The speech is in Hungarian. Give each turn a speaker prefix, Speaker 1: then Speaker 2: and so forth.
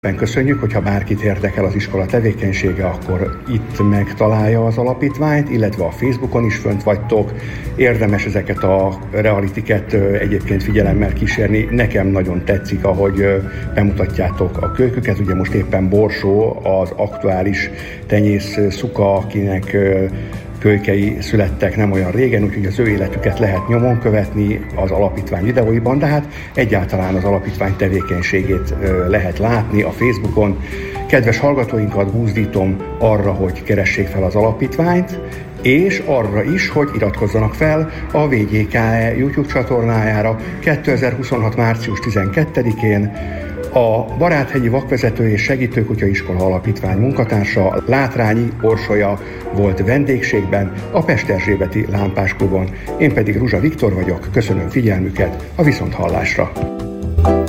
Speaker 1: Köszönjük, hogyha bárkit érdekel az iskola tevékenysége, akkor itt megtalálja az alapítványt, illetve a Facebookon is fönt vagytok. Érdemes ezeket a realitiket egyébként figyelemmel kísérni. Nekem nagyon tetszik, ahogy bemutatjátok a kölyküket. Ugye most éppen Borsó az aktuális tenyész szuka, akinek kölykei születtek nem olyan régen, úgyhogy az ő életüket lehet nyomon követni az alapítvány videóiban, de hát egyáltalán az alapítvány tevékenységét lehet látni a Facebookon. Kedves hallgatóinkat buzdítom arra, hogy keressék fel az alapítványt, és arra is, hogy iratkozzanak fel a VGKE YouTube csatornájára 2026. március 12-én. A Baráthegyi Vakvezető és Segítőkutya Iskola Alapítvány munkatársa, Látrányi Orsolya volt vendégségben a Pesterzsébeti Lámpásklubon. Én pedig Ruzsa Viktor vagyok, köszönöm figyelmüket, a viszonthallásra!